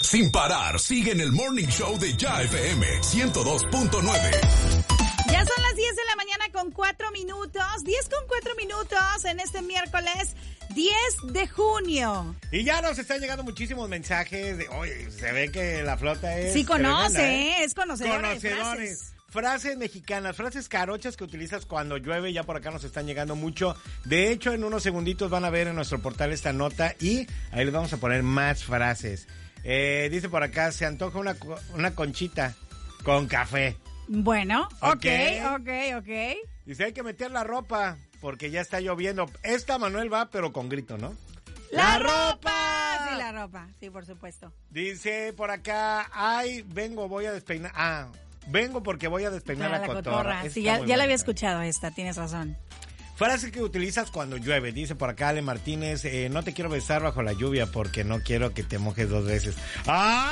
Sin parar, sigue en el Morning Show de Ya FM 102.9. Ya son las 10 de la mañana con 4 minutos. 10 con 4 minutos en este miércoles 10 de junio. Y ya nos están llegando muchísimos mensajes de, oye, se ve que la flota es... Sí conoce, tremenda, es conocedora de conocedores. frases. Frases mexicanas, frases carochas que utilizas cuando llueve, ya por acá nos están llegando mucho. De hecho, en unos segunditos van a ver en nuestro portal esta nota y ahí les vamos a poner más frases. Dice por acá, se antoja una conchita con café. Bueno, ok. Dice, hay que meter la ropa porque ya está lloviendo. Esta Manuel va, pero con grito, ¿no? ¡La ropa! Sí, la ropa, sí, por supuesto. Dice por acá, voy a despeinar. Vengo porque voy a despeinar la cotorra. Sí, ya la había escuchado esta, tienes razón. Frase que utilizas cuando llueve. Dice por acá Ale Martínez, no te quiero besar bajo la lluvia porque no quiero que te mojes 2 veces. ¡Ah!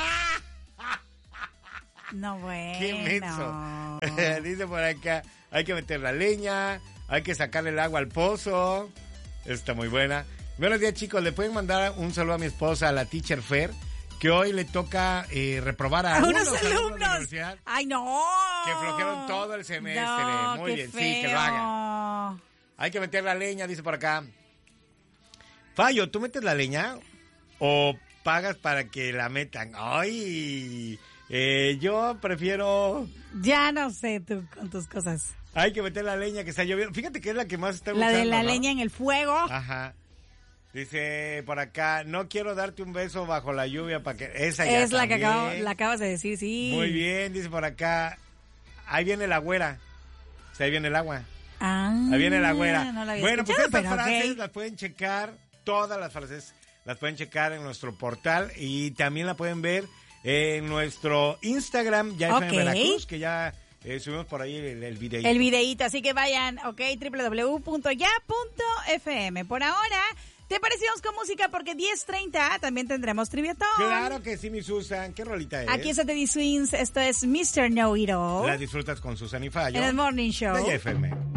No, bueno. ¡Qué menso! Dice por acá, hay que meter la leña, hay que sacarle el agua al pozo. Está muy buena. Buenos días, chicos. Le pueden mandar un saludo a mi esposa, a la Teacher Fer, que hoy le toca reprobar a unos alumnos de la alumnos. universidad. ¡Ay, no! Que flojearon todo el semestre. No, muy qué bien, feo. sí, que lo hagan. Hay que meter la leña, dice por acá. Fallo, ¿tú metes la leña o pagas para que la metan? Ay, yo prefiero... Ya no sé tú con tus cosas. Hay que meter la leña que está lloviendo. Fíjate que es la que más está La usando, de la ¿no? leña en el fuego. Ajá. Dice por acá, no quiero darte un beso bajo la lluvia para que... Esa ya es la que también. la acabas de decir, sí. Muy bien, dice por acá, ahí viene la güera. O sea, ahí viene el agua. Ahí viene la güera. No la había bueno, pues escuchado, estas frases okay. las pueden checar, todas las frases las pueden checar en nuestro portal y también la pueden ver en nuestro Instagram, Ya FM Veracruz, que ya subimos por ahí el videíto. El videíto, así que vayan, www.ya.fm. Por ahora, te parecimos con música porque 10:30 también tendremos Triviatón. Claro que sí, mi Susan. ¿Qué rolita es? Aquí es Teddy Swings, esto es Mr. Know It All. La disfrutas con Susan y Fallo. En el Morning Show. De Ya FM.